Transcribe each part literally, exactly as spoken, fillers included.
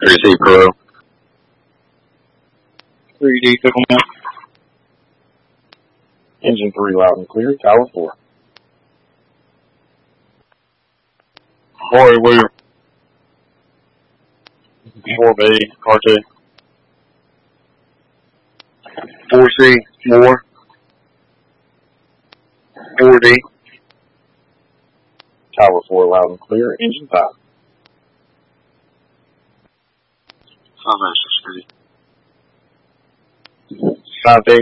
Receive Pro. three D Pickleman. Engine three loud and clear. Tower four. Corey Williams. four B, car two. four C, four. four D. Tower four loud and clear. Engine five. five B.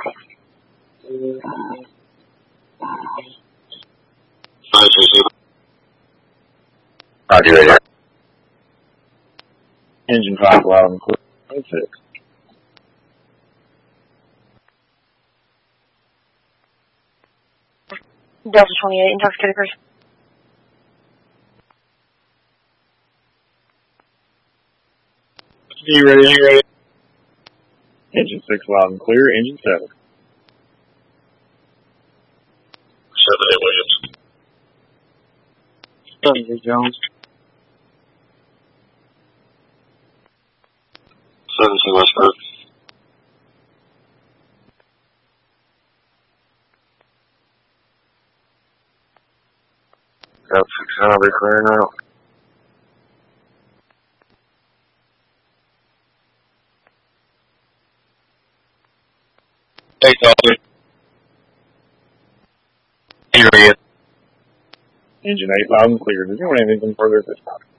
Roger, radio. Engine five loud and clear. That's it. Delta twenty-eight, intoxicated person. G ready, G ready. Engine six loud and clear. Engine seven. seven A Williams. seven A Jones. seven C Westbrook. Got six hundred clearing out. Take off. Here he is. Engine eight loud and clear. Does anyone have anything further at this time?